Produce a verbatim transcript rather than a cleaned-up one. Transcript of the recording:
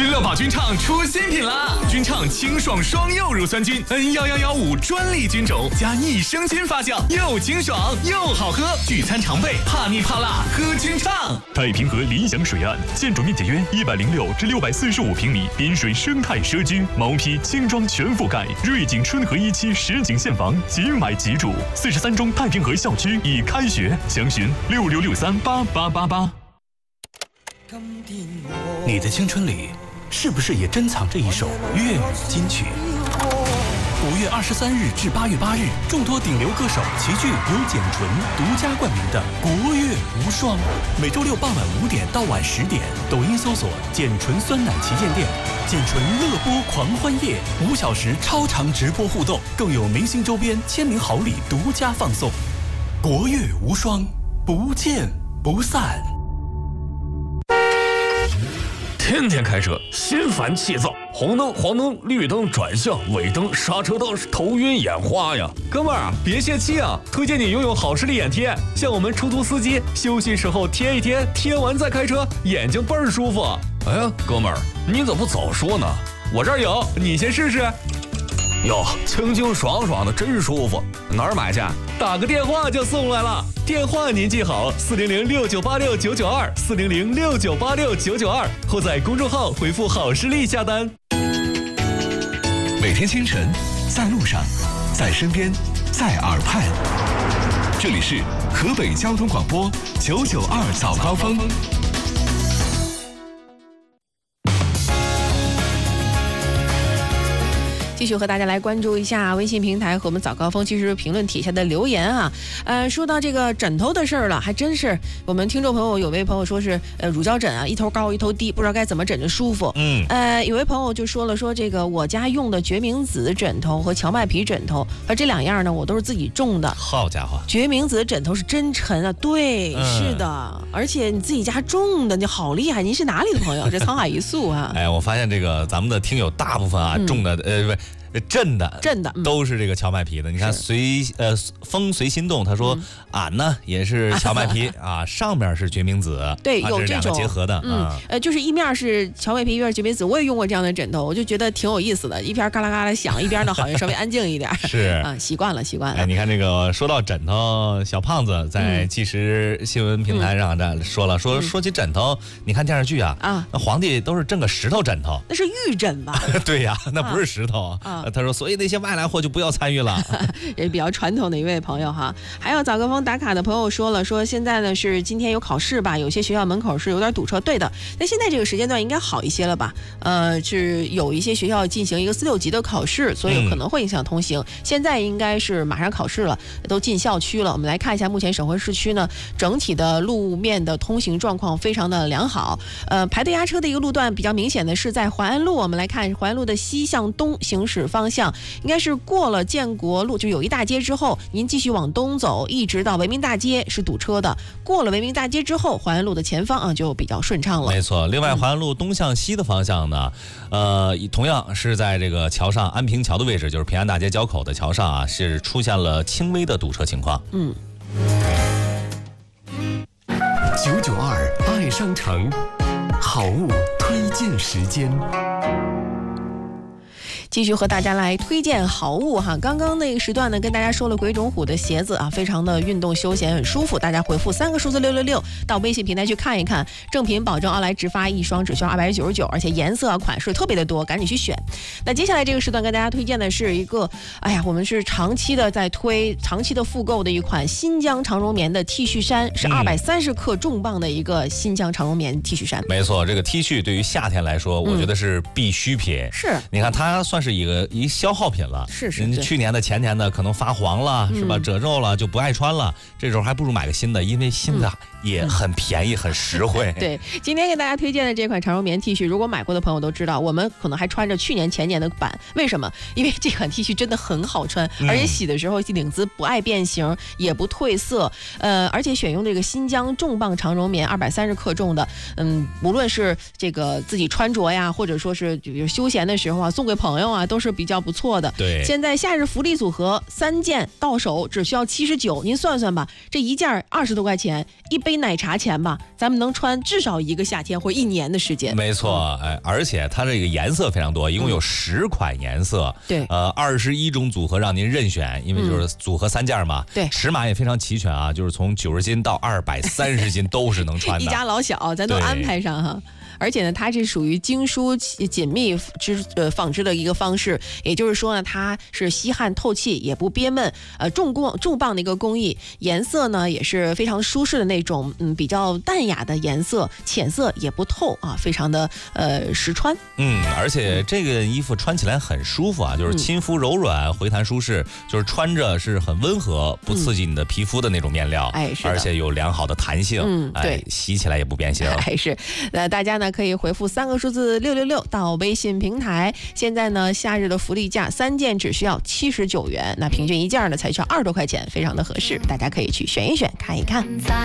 君乐宝君畅出新品啦！君畅清爽双柚乳酸菌 N 一一一五专利菌种加益生菌发酵，又清爽又好喝，聚餐常备，怕腻怕辣喝君畅。 太平河理想水岸，建筑面积约一百零六至六百四十五平米，滨水生态社区，毛坯轻装全覆盖，瑞景春和一期实景现房，即买即住。四十三中太平河校区已开学，详询六六六三八八八八。 你的青春里，是不是也珍藏着一首粤语金曲？五月二十三日至八月八日，众多顶流歌手齐聚由简纯独家冠名的国乐无双。每周六傍晚五点到晚十点，抖音搜索“简纯酸奶旗舰店”，简纯乐播狂欢夜，五小时超长直播互动，更有明星周边、签名好礼独家放送。国乐无双，不见不散。 天天开车心烦气躁，红灯黄灯绿灯转向，尾灯刹车灯，头晕眼花呀！哥们儿啊，别泄气啊！推荐你拥有好视力眼贴，像我们出租司机休息时候贴一贴，贴完再开车，眼睛倍儿舒服。哎呀，哥们儿，你怎么不早说呢？我这儿有，你先试试。哟，清清爽爽的，真舒服。哪儿买去？打个电话就送来了。电话您记好：四零零六九八六九九二，四零零六九八六九九二，或在公众号回复“好视力”下单。 每天清晨，在路上，在身边，在耳畔，这里是河北交通广播九九二早高峰。 继续和大家来关注一下微信平台和我们早高峰其实评论帖下的留言啊，呃，说到这个枕头的事儿了，还真是我们听众朋友有位朋友说是呃乳胶枕啊，一头高一头低，不知道该怎么枕着舒服。嗯，呃，有位朋友就说了，说这个我家用的决明子枕头和荞麦皮枕头，而这两样呢，我都是自己种的。 好家伙， 决明子枕头是真沉啊，对，嗯、是的，而且你自己家种的，你好厉害！您是哪里的朋友？这沧海一粟啊！ 哎，我发现这个咱们的听友大部分啊、嗯、种的呃不。震的震的、 嗯、都是这个荞麦皮的。你看随呃风随心动，他说、嗯、俺呢也是荞麦皮啊，上面是决明子， 对， 啊、 有这种两个结合的， 嗯、啊、呃，就是一面是荞麦皮，一面决明子。我也用过这样的枕头，我就觉得挺有意思的，一边嘎啦嘎啦响，一边呢好像稍微安静一点。 是啊，习惯了，习惯了。 哎，你看这个说到枕头，小胖子在纪实新闻平台上这说了，嗯、说说起枕头，你看电视剧啊，啊，那皇帝都是挣个石头枕头， 那是玉枕吧？ 对呀，那不是石头啊。他说，所以那些外来货就不要参与了。 也比较传统的一位朋友哈。还有早高峰打卡的朋友说了，说现在呢是今天有考试吧，有些学校门口是有点堵车。对的，但现在这个时间段应该好一些了吧？呃，是有一些学校进行一个四六级的考试，所以可能会影响通行。嗯、现在应该是马上考试了，都进校区了。我们来看一下目前省会市区呢整体的路面的通行状况非常的良好。呃，排队压车的一个路段比较明显的是在淮安路，我们来看淮安路的西向东行驶方向。应该是过了建国路，就友谊大街之后，您继续往东走，一直到维明大街是堵车的。过了维明大街之后，淮安路的前方啊就比较顺畅了。 没错，另外淮安路东向西的方向呢，呃，同样是在这个桥上安平桥的位置，就是平安大街交口的桥上啊，是出现了轻微的堵车情况。 嗯。 九九二爱商城，好物推荐时间。 继续和大家来推荐好物哈，刚刚那个时段呢，跟大家说了鬼冢虎的鞋子啊，非常的运动休闲，很舒服。大家回复三个数字六六六到微信平台去看一看，正品保证奥莱直发一双只需要二百九十九，而且颜色啊款式特别的多，赶紧去选。那接下来这个时段跟大家推荐的是一个，哎呀，我们是长期的在推、长期的复购的一款新疆长绒棉的 T 恤衫，是二百三十克重磅的一个新疆长绒棉 T 恤衫。 没错，这个 T 恤对于夏天来说，我觉得是必需品。 嗯、是， 你看它算是一个一消耗品了， 是是是， 去年的前年的可能发黄了，嗯、是吧？褶皱了就不爱穿了，这时候还不如买个新的，因为新的也很便宜，嗯、很实惠。 对，今天给大家推荐的这款长绒棉 T 恤，如果买过的朋友都知道，我们可能还穿着去年前年的版，为什么？因为这款 T 恤真的很好穿，嗯、而且洗的时候领子不爱变形，也不褪色，呃，而且选用这个新疆重磅长绒棉，二百三十克重的，嗯，无论是这个自己穿着呀，或者说是比如休闲的时候啊，送给朋友啊，都是比较不错的。 对， 现在夏日福利组合三件到手只需要七十九，您算算吧，这一件二十多块钱，一杯杯奶茶钱吧，咱们能穿至少一个夏天或一年的时间。 没错，哎，而且它这个颜色非常多，一共有十款颜色， 嗯、对， 呃，二十一种组合让您任选，因为就是组合三件嘛， 嗯、对， 尺码也非常齐全啊，就是从九十斤到二百三十斤都是能穿的， 一家老小咱都安排上哈。而且呢，它是属于精梳紧密织呃纺织的一个方式，也就是说呢，它是吸汗透气，也不憋闷，呃重工重磅的一个工艺。颜色呢也是非常舒适的那种，嗯，比较淡雅的颜色，浅色也不透啊，非常的呃实穿。 嗯，而且这个衣服穿起来很舒服啊，就是亲肤柔软，回弹舒适，就是穿着是很温和，不刺激你的皮肤的那种面料， 哎，是的， 而且有良好的弹性， 嗯，对， 哎，洗起来也不变形。 哎，是，那大家呢可以回复三个数字六六六到微信平台。现在呢，夏日的福利价三件只需要七十九元，那平均一件呢才需要二十多块钱，非常的合适，大家可以去选一选，看一看。